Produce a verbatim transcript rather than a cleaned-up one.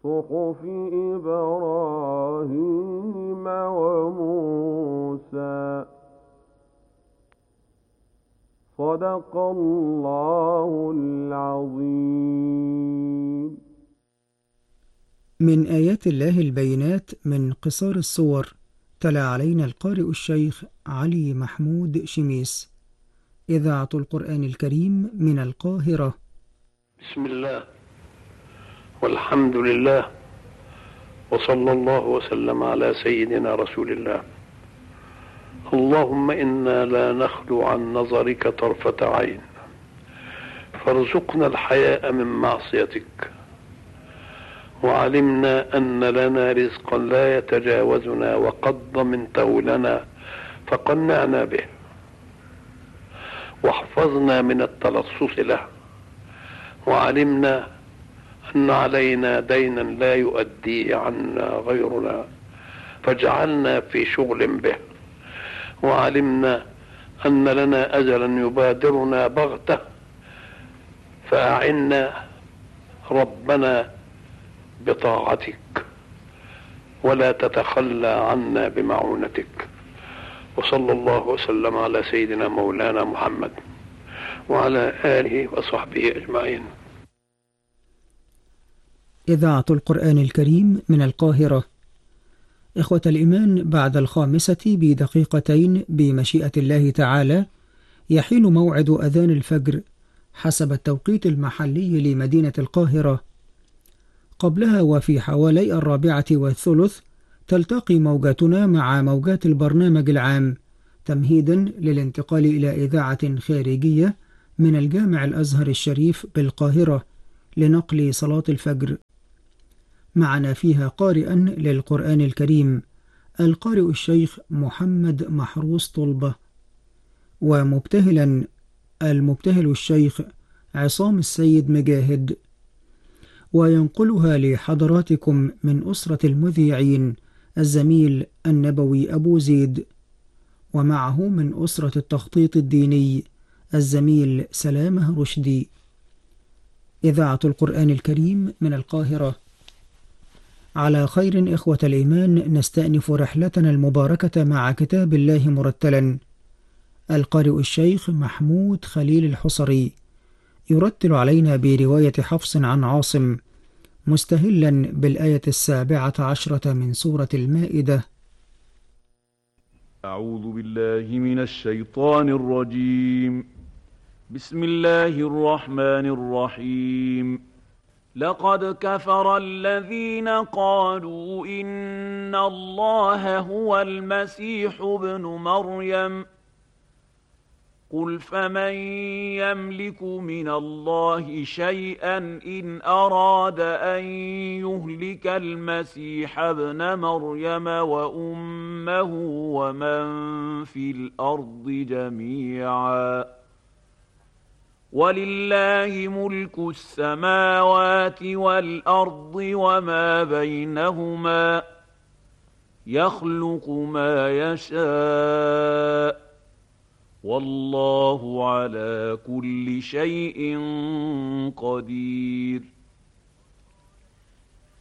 صحف إبراهيم وموسى. صدق الله العظيم. من آيات الله البينات من قصار الصور، تلا علينا القارئ الشيخ علي محمود شميس. إذاعة القرآن الكريم من القاهرة. بسم الله والحمد لله، وصلى الله وسلم على سيدنا رسول الله. اللهم إنا لا نخلو عن نظرك طرفة عين، فارزقنا الحياء من معصيتك، وعلمنا أن لنا رزقا لا يتجاوزنا وقد ضمنته لنا فقنعنا به، واحفظنا من التلصص له، وعلمنا أن علينا دينا لا يؤديه عنا غيرنا فاجعلنا في شغل به، وعلمنا أن لنا أجلا يبادرنا بغتة فأعنا ربنا بطاعتك ولا تتخلى عنا بمعونتك. وصلى الله وسلم على سيدنا مولانا محمد وعلى آله وصحبه أجمعين. إذاعة القرآن الكريم من القاهرة. إخوة الإيمان، بعد الخامسة بدقيقتين بمشيئة الله تعالى يحين موعد أذان الفجر حسب التوقيت المحلي لمدينة القاهرة. قبلها وفي حوالي الرابعة والثلث تلتقي موجاتنا مع موجات البرنامج العام تمهيدا للانتقال إلى إذاعة خارجية من الجامع الأزهر الشريف بالقاهرة لنقل صلاة الفجر. معنا فيها قارئا للقرآن الكريم القارئ الشيخ محمد محروس طلبة، ومبتهلا المبتهل الشيخ عصام السيد مجاهد، وينقلها لحضراتكم من أسرة المذيعين الزميل النبوي أبو زيد، ومعه من أسرة التخطيط الديني الزميل سلامة رشدي. إذاعة القرآن الكريم من القاهرة. على خير إخوة الإيمان، نستأنف رحلتنا المباركة مع كتاب الله مرتلا. القارئ الشيخ محمود خليل الحصري يرتل علينا برواية حفص عن عاصم، مستهلا بالآية السابعة عشرة من سورة المائدة. أعوذ بالله من الشيطان الرجيم. بسم الله الرحمن الرحيم. لقد كفر الذين قالوا إن الله هو المسيح ابن مريم قل فمن يملك من الله شيئا إن أراد أن يهلك المسيح ابن مريم وأمه ومن في الأرض جميعا ولله ملك السماوات والأرض وما بينهما يخلق ما يشاء والله على كل شيء قدير.